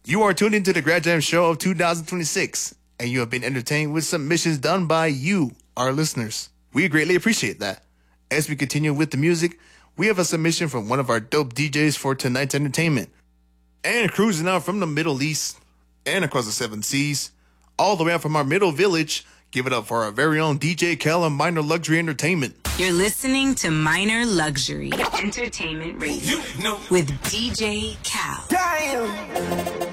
You are tuned into the Grad Jam Show of 2026, and you have been entertained with submissions done by you, our listeners. We greatly appreciate that. As we continue with the music, we have a submission from one of our dope DJs for tonight's entertainment. And cruising out from the Middle East and across the 7 seas, all the way out from our middle village, give it up for our very own DJ Cal and Minor Luxury Entertainment. You're listening to Minor Luxury Entertainment Radio with DJ Cal. Damn.